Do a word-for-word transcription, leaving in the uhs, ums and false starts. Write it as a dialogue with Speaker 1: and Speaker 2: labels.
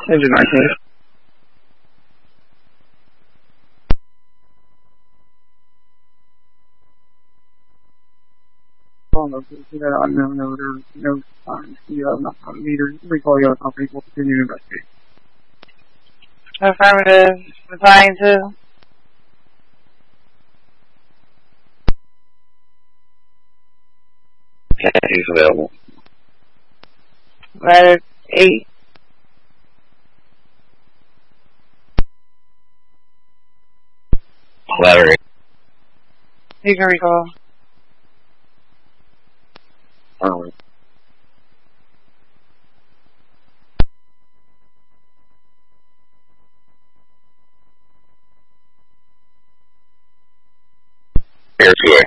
Speaker 1: Engine nineteen. That unknown odor, no signs. You have not on meter. Recall the other companies will continue to investigate.
Speaker 2: Affirmative. Replying to.
Speaker 3: Okay, he's available.
Speaker 2: Letter eight.
Speaker 3: Letter eight.
Speaker 2: You can recall.
Speaker 3: Um, Air two A.